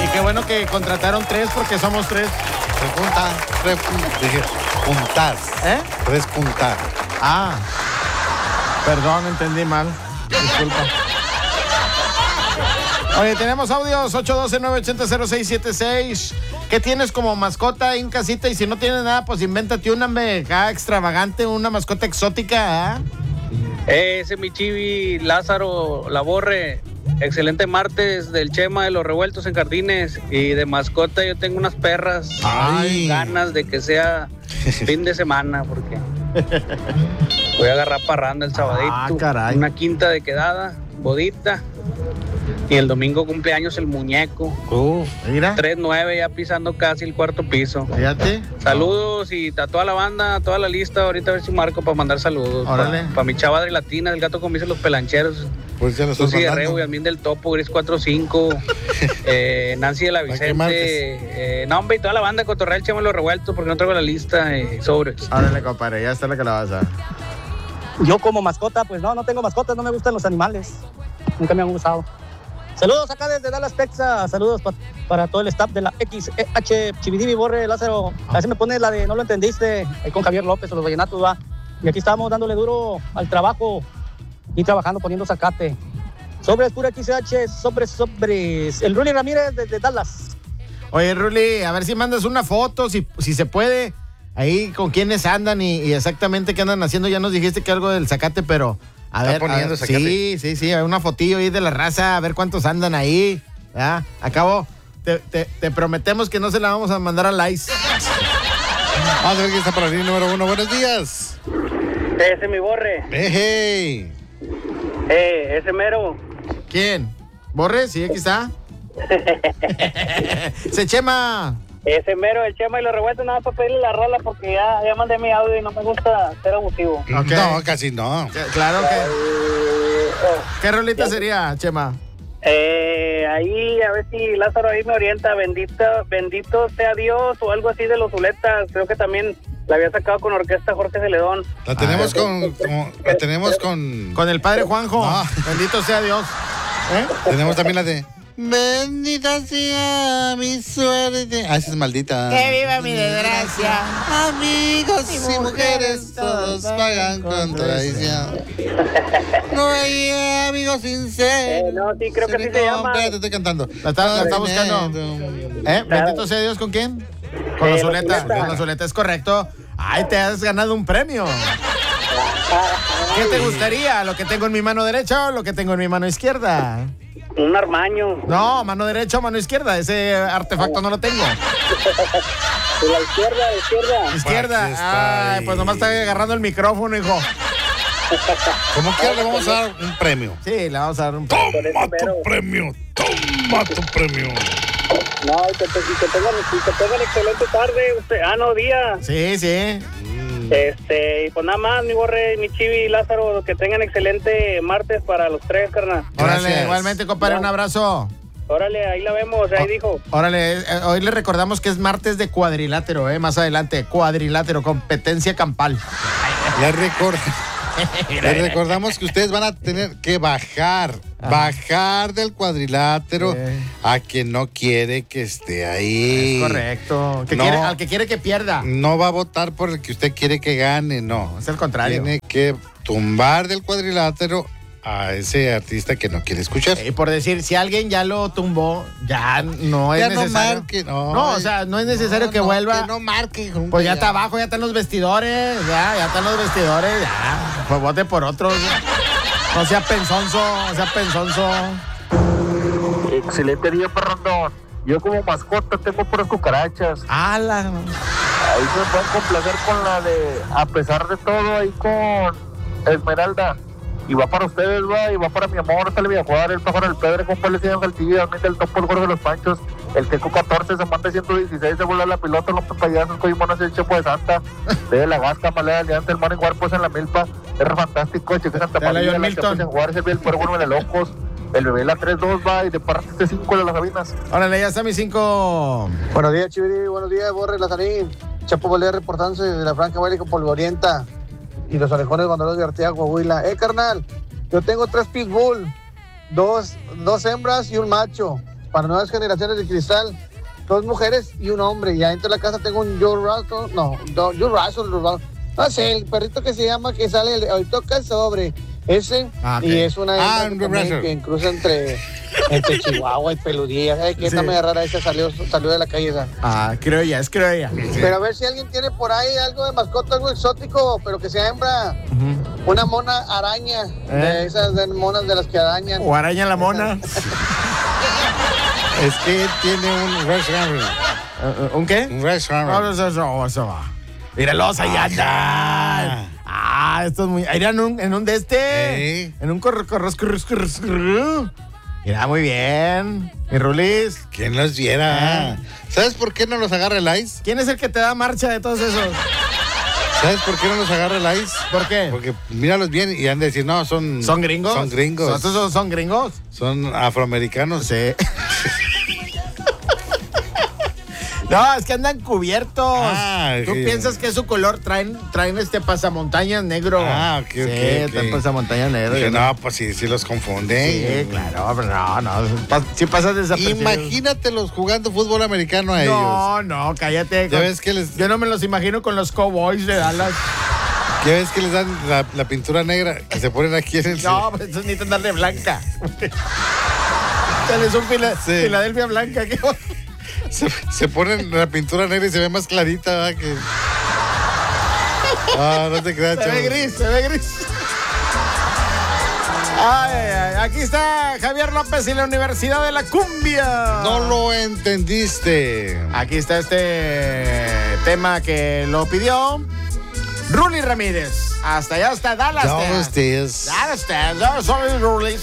Y qué bueno que contrataron 3 porque somos 3. Dije, puntas. ¿Eh? 3 puntas. Ah, perdón, entendí mal. Disculpa. Oye, tenemos audios 812-980-0676. ¿Qué tienes como mascota en casita? Y si no tienes nada, pues invéntate una mega extravagante, una mascota exótica, ¿eh? Ese mi chivi, Lázaro, la Borre. Excelente martes del Chema de los Revueltos en Jardines. Y de mascota yo tengo unas perras. Ay. Ganas de que sea fin de semana porque voy a agarrar parranda el sabadito. Ah, caray. Una quinta de quedada, bodita. Y el domingo cumpleaños el muñeco. Mira, 3-9 ya pisando casi el cuarto piso. fíjate. Saludos y a toda la banda, a toda la lista. Ahorita a ver si marco para mandar saludos. Órale. Para mi chava Adrilatina, el gato comiso los pelancheros. Pues ya lo estás Susi mandando. Guerrero, Yasmín del Topo, Gris 45, Nancy de la Vicente, no hombre, y toda la banda Cotorreal Chema de los Revueltos, porque no traigo la lista sobres. Órale, compadre, ya está la calabaza. Yo como mascota, pues no tengo mascotas, no me gustan los animales. Nunca me han gustado. Saludos acá desde Dallas, Texas. Saludos para todo el staff de la XEH, Chividivi, Borre, Lázaro. A veces me pones la de no lo entendiste, ahí con Javier López o los vallenatos, va. Y aquí estamos dándole duro al trabajo y trabajando, poniendo zacate. Sobres, pura XEH, sobres. El Ruli Ramírez desde Dallas. Oye, Ruli, a ver si mandas una foto, si se puede, ahí con quiénes andan y exactamente qué andan haciendo. Ya nos dijiste que algo del zacate, pero a ver, poniendo zacate. Sí, una fotillo ahí de la raza, a ver cuántos andan ahí. ¿Ya? Acabo, te prometemos que no se la vamos a mandar a Lice. Vamos a ver quién está por la línea número 1. Buenos días. Ese mi Borre, Hey. ese mero. ¿Quién? ¿Borre? Sí, aquí está. Se Chema. Ese mero, el Chema y los Revueltos, nada para pedirle la rola porque ya mandé mi audio y no me gusta ser abusivo. Ok. No, casi no. Claro que. ¿Qué rolita sería, Chema? Ahí, a ver si Lázaro ahí me orienta, bendito sea Dios o algo así de los Zuletas. Creo que también la había sacado con orquesta Jorge Celedón. La tenemos con Con el padre Juanjo. No. Bendito sea Dios. ¿Eh? tenemos también la de bendita sea mi suerte. Ah, esa es maldita. Que viva mi desgracia. Amigos y mujeres todos pagan con traición. No hay amigos sinceros. No, sí, creo que sí se llama. Espérate, estoy cantando. La está buscando. Bendito sea Dios, ¿con quién? Con los Zuleta. Con los Zuleta, es correcto. Ay, te has ganado un premio. ¿Qué te gustaría? ¿Lo que tengo en mi mano derecha o lo que tengo en mi mano izquierda? Un armaño. No, mano derecha o mano izquierda. Ese artefacto no lo tengo. De la izquierda. Izquierda. Aquí está Ay, ahí. pues nomás está agarrando el micrófono, hijo. Como quiera le vamos a dar un premio. Sí, le vamos a dar un premio. Toma tu premio. Toma tu premio. No, y que tengan excelente tarde. Día. Sí. Y pues nada más, mi Borre, mi Chivi, Lázaro, que tengan excelente martes para los 3, carnal. Órale, Gracias. igualmente, compadre, un abrazo. Órale, ahí la vemos, ahí dijo. Órale, hoy le recordamos que es martes de cuadrilátero, más adelante, cuadrilátero, competencia campal. Les recordamos que ustedes van a tener que bajar del cuadrilátero a quien no quiere que esté ahí. Es correcto. No. Al que quiere que pierda. No va a votar por el que usted quiere que gane, no. Es el contrario. Tiene que tumbar del cuadrilátero a ese artista que no quiere escuchar. Y por decir, si alguien ya lo tumbó, ya no es Ya no necesario. marque, no, o sea, no es necesario que vuelva. Que no marque. Pues ya está abajo, ya están los vestidores, ya están los vestidores, ya. Pues vote por otros. No sea pensonzo. Excelente día, perrondón. Yo como mascota tengo puras cucarachas. ¡Hala! Ahí se me pueden complacer con la de a pesar de todo ahí con Esmeralda. Y va para ustedes, va, y va para mi amor, sale Villajuar, el pájaro del Pedre, compa el señor Saltillo, también del Topo, el Gordo de los Panchos, el Teco 14, se manda 116, se vuela la pilota, los payasos, Coymonas, el Chepo de Santa, de la Gasca, Malea, Alianza, el Morning War, pues en la Milpa, R Fantástico, Cheque Santa María, la Chapuz en Juárez, el Biel Puergo de Locos, el Bebé la 3-2, va, y de parte este 5 de las Sabinas. Órale, ya está mi 5. Buenos días, Chiviri. Buenos días, Borre Lazarín. Chapo Bolé reportándose desde la Franja Bélica Polvorienta y los Orejones Bandoleros de Arteaga, Coahuila. Carnal, yo tengo 3 pitbull, dos hembras y un macho. para nuevas generaciones de cristal. 2 mujeres y un hombre. Y adentro de la casa tengo un Joe Russell. Joe Russell. No sé, el perrito que se llama, que sale, hoy toca el sobre. Ese, Okay. y es una que cruza entre Chihuahua y Peludilla. ¿Sabes qué? Está medio rara esa, salió de la calle esa. Creo ya. Pero a ver si alguien tiene por ahí algo de mascota, algo exótico, pero que sea hembra. Una mona araña, de esas de monas de las que arañan. O araña la mona. Es que tiene un Red Hammer. ¿Un qué? Un Red Hammer. Eso va. Míralos, ahí andan. Esto es muy... Era en un de este. En un Mira, muy bien. Mi Rulis. ¿Quién los viera? ¿Sabes por qué no los agarra el ICE? ¿Quién es el que te da marcha de todos esos? ¿Sabes por qué no los agarra el ICE? ¿Por qué? Porque míralos bien y han de decir, no, son... ¿Son gringos? Son gringos. ¿Son gringos? Son afroamericanos. Sí. No, es que andan cubiertos. Tú piensas que es su color, traen pasamontañas negro. Ok. Traen pasamontañas negro. Dije, no, pues sí los confunden. Sí, claro, pero no. Si pasas desapercibido. Imagínatelos jugando fútbol americano a ellos. No, cállate. Ya ves que Yo no me los imagino con los Cowboys de Dallas. Ya ves que les dan la pintura negra que se ponen aquí en el... No, pues eso necesitan darle blanca. Tienes un Filadelfia blanca. Se ponen la pintura negra y se ve más clarita, ¿verdad? Que... no te creas, Se ve gris. Ay, aquí está Javier López y la Universidad de la Cumbia. No lo entendiste. Aquí está este tema que lo pidió Ruli Ramírez. Hasta allá está Dallas. Dallas. Dallas, Rulis.